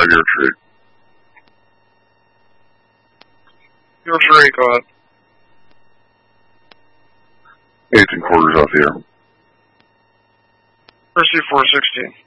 5-year trade. You're free, go ahead. 18 quarters off the air. Mercy 416.